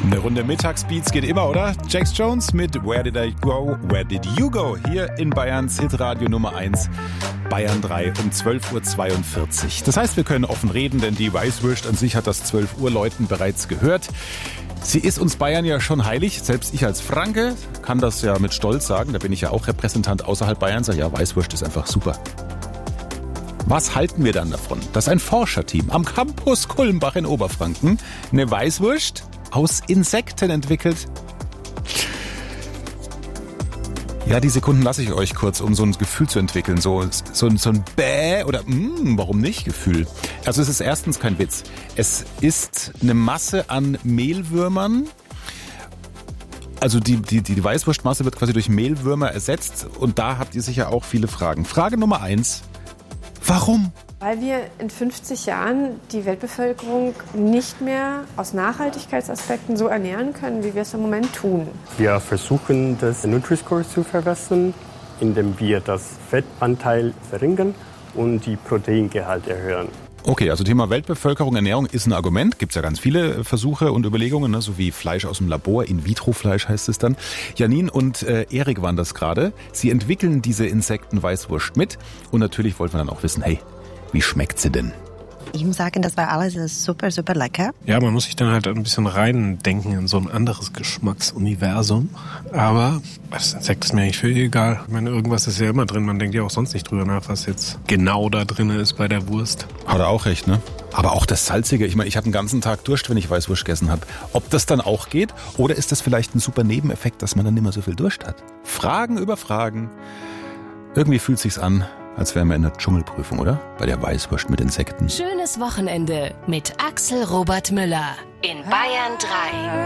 Eine Runde Mittagsbeats geht immer, oder? Jax Jones mit Where Did I Go, Where Did You Go? Hier in Bayerns Hitradio Nummer 1, Bayern 3 um 12.42 Uhr. Das heißt, wir können offen reden, denn die Weißwurst an sich hat das 12 Uhr Läuten bereits gehört. Sie ist uns Bayern ja schon heilig. Selbst ich als Franke kann das ja mit Stolz sagen. Da bin ich ja auch Repräsentant außerhalb Bayerns. Ja, Weißwurst ist einfach super. Was halten wir dann davon, dass ein Forscherteam am Campus Kulmbach in Oberfranken eine Weißwurst aus Insekten entwickelt? Ja, die Sekunden lasse ich euch kurz, um so ein Gefühl zu entwickeln. So ein Bäh oder warum nicht Gefühl. Also es ist erstens kein Witz. Es ist eine Masse an Mehlwürmern. Also die Weißwurstmasse wird quasi durch Mehlwürmer ersetzt. Und da habt ihr sicher auch viele Fragen. Frage Nummer 1. Warum? Weil wir in 50 Jahren die Weltbevölkerung nicht mehr aus Nachhaltigkeitsaspekten so ernähren können, wie wir es im Moment tun. Wir versuchen, das Nutri-Score zu verbessern, indem wir das Fettanteil verringern und die Proteingehalt erhöhen. Okay, also Thema Weltbevölkerung, Ernährung ist ein Argument. Gibt es ja ganz viele Versuche und Überlegungen, ne? So wie Fleisch aus dem Labor, In-vitro-Fleisch heißt es dann. Janine und Erik waren das gerade. Sie entwickeln diese Insektenweißwurst mit. Und natürlich wollten wir dann auch wissen, hey, wie schmeckt sie denn? Ich muss sagen, das war alles super, super lecker. Ja, man muss sich dann halt ein bisschen reindenken in so ein anderes Geschmacksuniversum. Aber das Insekt ist mir eigentlich völlig egal. Ich meine, irgendwas ist ja immer drin. Man denkt ja auch sonst nicht drüber nach, was jetzt genau da drin ist bei der Wurst. Hat er auch recht, ne? Aber auch das Salzige. Ich meine, ich habe den ganzen Tag Durst, wenn ich Weißwurst gegessen habe. Ob das dann auch geht? Oder ist das vielleicht ein super Nebeneffekt, dass man dann nicht mehr so viel Durst hat? Fragen über Fragen. Irgendwie fühlt sich's an, als wären wir in der Dschungelprüfung, oder? Bei der Weißwurst mit Insekten. Schönes Wochenende mit Axel Robert Müller in Bayern 3.